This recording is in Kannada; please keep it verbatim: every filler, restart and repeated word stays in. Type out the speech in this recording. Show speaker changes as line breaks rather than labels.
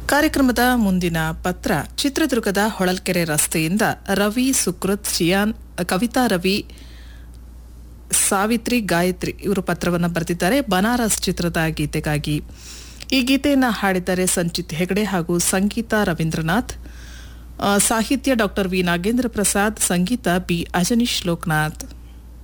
ಕಾರ್ಯಕ್ರಮದ ಮುಂದಿನ ಪತ್ರ ಚಿತ್ರದುರ್ಗದ ಹೊಳಲ್ಕೆರೆ ರಸ್ತೆಯಿಂದ ರವಿ ಸುಕೃತ್ ಜಿಯಾನ್ ಕವಿತಾ ರವಿ ಸಾವಿತ್ರಿ ಗಾಯತ್ರಿ ಇವರು ಪತ್ರವನ್ನು ಬರೆದಿದ್ದಾರೆ. ಬನಾರಸ್ ಚಿತ್ರದ ಗೀತೆಗಾಗಿ ಈ ಗೀತೆಯನ್ನು ಹಾಡಿದ್ದಾರೆ ಸಂಚಿತ್ ಹೆಗಡೆ ಹಾಗೂ ಸಂಗೀತ ರವೀಂದ್ರನಾಥ್. ಸಾಹಿತ್ಯ ಡಾಕ್ಟರ್ ವಿ ನಾಗೇಂದ್ರ ಪ್ರಸಾದ್, ಸಂಗೀತ ಬಿ ಅಜನೀಶ್ ಲೋಕನಾಥ್.